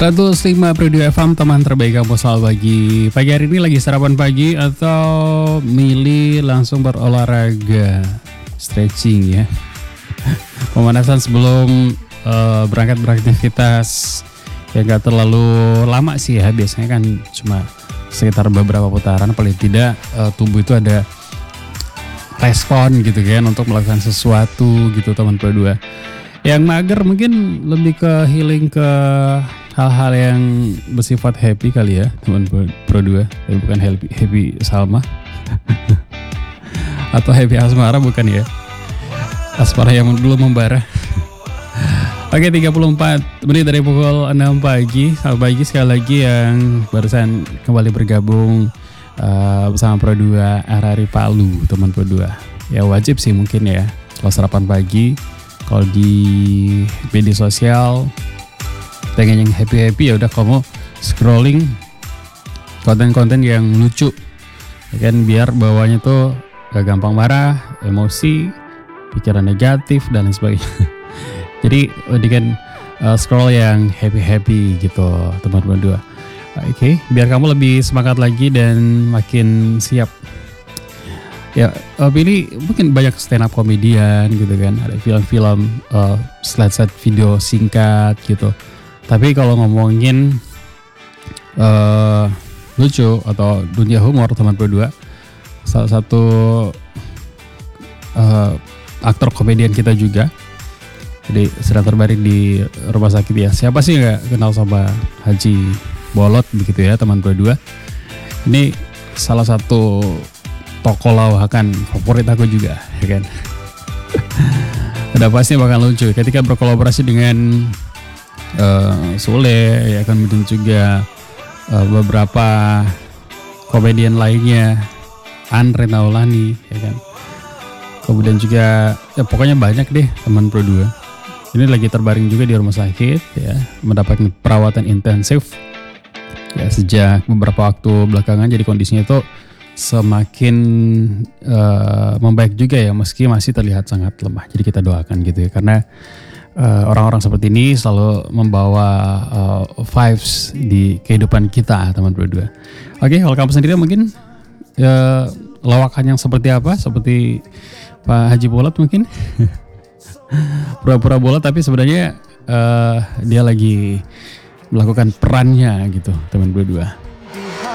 105.2 FM, teman terbaik kamu selalu pagi hari ini lagi sarapan pagi atau milih langsung berolahraga, stretching ya, pemanasan sebelum berangkat beraktivitas yang gak terlalu lama sih ya, biasanya kan cuma sekitar beberapa putaran, paling tidak tubuh itu ada respon gitu kan untuk melakukan sesuatu gitu teman berdua. Yang mager mungkin lebih ke healing ke hal-hal yang bersifat happy kali ya teman pro 2, tapi bukan happy Salma atau happy asmara, bukan ya, asmara yang dulu membara. Oke, 34 menit dari pukul 6 pagi. Selamat pagi sekali lagi yang barusan kembali bergabung bersama Pro 2 RRI Palu, teman Pro 2. Ya wajib sih mungkin ya kalau sarapan pagi, kalau di media sosial pengen yang happy ya udah kamu scrolling konten-konten yang lucu ya kan, biar bawahnya tuh gak gampang marah, emosi, pikiran negatif dan lain sebagainya. Jadi kan scroll yang happy gitu teman-teman dua. Oke, biar kamu lebih semangat lagi dan makin siap. Ya, ini mungkin banyak stand up komedian gitu kan, ada film-film, slide video singkat gitu. Tapi kalau ngomongin lucu atau dunia humor teman berdua, salah satu aktor komedian kita juga, jadi sedang terbaring di rumah sakit ya. Siapa sih nggak kenal sama Haji Bolot begitu ya teman berdua. Ini salah satu tokoh lawakan favorit aku juga ya kan. Udah pasti bakal lucu ketika berkolaborasi dengan Sule ya kan, kemudian juga beberapa komedian lainnya, Andre Taulani ya kan, kemudian juga ya pokoknya banyak deh teman Pro 2. Ini lagi terbaring juga di rumah sakit ya, mendapatkan perawatan intensif ya sejak beberapa waktu belakangan. Jadi kondisinya itu semakin membaik juga ya, meski masih terlihat sangat lemah. Jadi kita doakan gitu ya, karena orang-orang seperti ini selalu membawa vibes di kehidupan kita teman berdua. Oke, kalau kamu sendiri mungkin lawakan yang seperti apa? Seperti Pak Haji Bolot mungkin? Pura-pura bolot tapi sebenarnya dia lagi melakukan perannya gitu teman berdua.